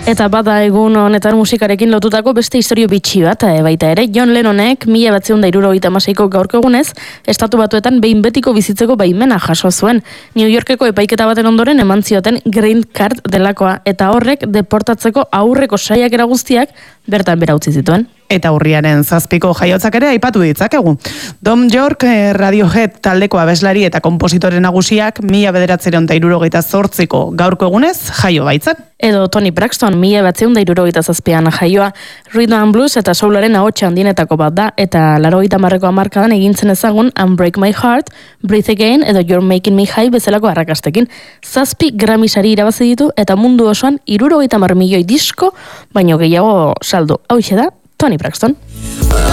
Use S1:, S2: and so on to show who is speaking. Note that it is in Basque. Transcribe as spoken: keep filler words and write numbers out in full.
S1: Eta bada egun honetan musikarekin lotutako beste historio bitxi bat, e, baita ere, John Lennonek mila bederatziehun eta hirurogeita hamaseiko gaurko egunez, Estatu Batuetan behin betiko bizitzeko baimena jaso zuen. New Yorkeko epaiketa baten ondoren eman zioten green card delakoa, eta horrek deportatzeko aurreko saiakera guztiak bertan bera utzi zituen.
S2: Eta urriaren zazpiko jaiotzak ere aipatu ditzakegu. Tom York, eh, Radiohead taldeko abeslari eta konpositore nagusiak mila bederatziehun eta hirurogeita zortziko gaurko egunez jaio baitzen.
S1: Edo Tony Braxton mila bederatziehun eta hirurogeita zazpian jaioa, Rhythm and Blues eta soularen ahotsa handienetako bat da, eta laurogeita hamarreko hamarkadan egintzen ezagun Unbreak My Heart, Breathe Again edo You're Making Me High bezalako arrakastekin. Zazpi Grammy sari irabazi ditu eta mundu osoan hirurogeita hamar milioi disko, baino gehiago saldu. Hauxe da Tony Braxton.